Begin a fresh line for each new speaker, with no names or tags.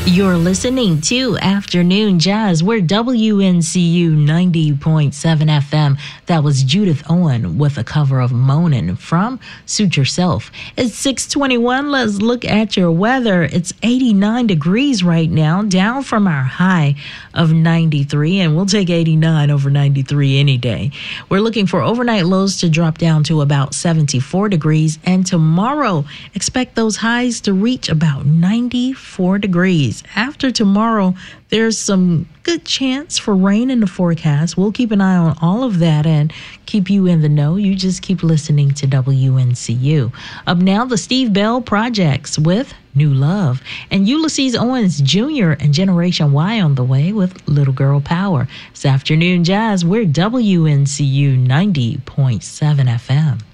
You're listening to Afternoon Jazz. We're WNCU 90.7 FM. That was Judith Owen with a cover of Moanin' from Suit Yourself. It's 6:21. Let's look at your weather. It's 89 degrees right now, down from our high of 93, and we'll take 89 over 93 any day. We're looking for overnight lows to drop down to about 74 degrees, and tomorrow, expect those highs to reach about 94 degrees. After tomorrow, there's some good chance for rain in the forecast. We'll keep an eye on all of that and keep you in the know. You just keep listening to WNCU. Up now, the Steve Bell Projects with New Love, and Ulysses Owens Jr. and Generation Y on the way with Little Girl Power. It's Afternoon Jazz. We're WNCU 90.7 FM.